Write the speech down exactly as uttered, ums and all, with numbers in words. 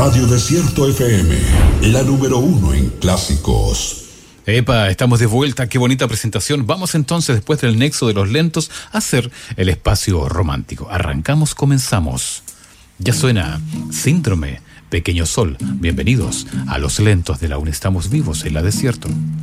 Radio Desierto F M, la número uno en clásicos. Epa, estamos de vuelta, qué bonita presentación. Vamos entonces, después del nexo de los lentos, a hacer el espacio romántico. Arrancamos, comenzamos. Ya suena Síndrome, Pequeño Sol. Bienvenidos a los lentos de la U N. Estamos vivos en la Desierto.